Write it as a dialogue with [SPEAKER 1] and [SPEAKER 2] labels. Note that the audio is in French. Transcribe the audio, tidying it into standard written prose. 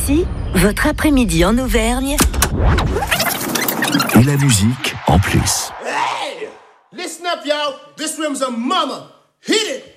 [SPEAKER 1] Ici, votre après-midi en Auvergne.
[SPEAKER 2] Et la musique en plus.
[SPEAKER 3] Hey! Listen up, y'all. This room's a mama. Hit it!